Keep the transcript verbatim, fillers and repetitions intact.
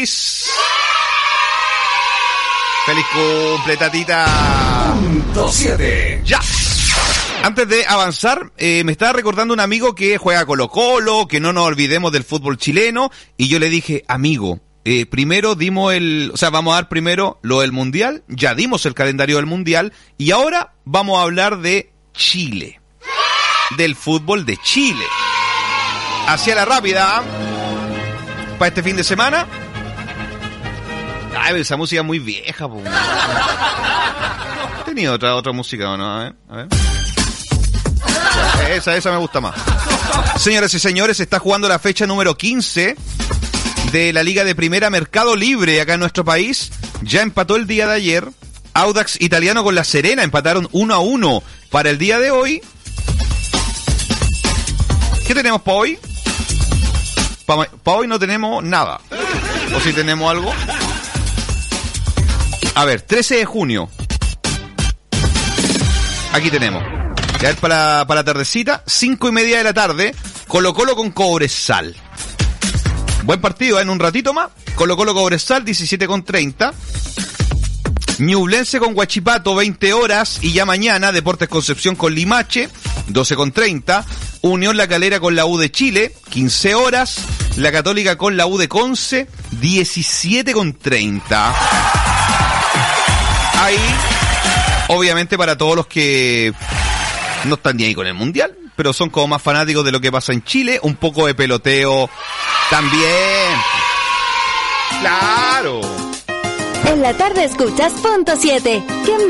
feliz. Feliz cumple, tatita. Punto siete. Ya. Antes de avanzar, eh, me estaba recordando un amigo que juega Colo-Colo, que no nos olvidemos del fútbol chileno, y yo le dije, amigo, eh, primero dimos el, o sea, vamos a dar primero lo del Mundial, ya dimos el calendario del Mundial, y ahora vamos a hablar de Chile, del fútbol de Chile. Hacia la rápida, para este fin de semana. Ay, esa música es muy vieja, po. ¿Tenía otra, otra música o no? A ver, a ver. Esa, esa me gusta más. Señoras y señores, se está jugando la fecha número quince de la Liga de Primera Mercado Libre acá en nuestro país. Ya empató el día de ayer. Audax Italiano con La Serena empataron uno a uno para el día de hoy. ¿Qué tenemos para hoy? Para pa hoy no tenemos nada. ¿O si tenemos algo? A ver, trece de junio. Aquí tenemos. A ver, para, para la tardecita, cinco y media de la tarde, Colo-Colo con Cobresal. Buen partido, ¿eh? En un ratito más. Colo-Colo Cobresal, diecisiete con treinta. Ñublense con Huachipato, veinte horas. Y ya mañana, Deportes Concepción con Limache, doce con treinta. Unión La Calera con la U de Chile, quince horas. La Católica con la U de Conce, diecisiete con treinta. Ahí, obviamente para todos los que no están ni ahí con el Mundial, pero son como más fanáticos de lo que pasa en Chile, un poco de peloteo también. ¡Claro! En la tarde escuchas Punto siete. ¿Quién más?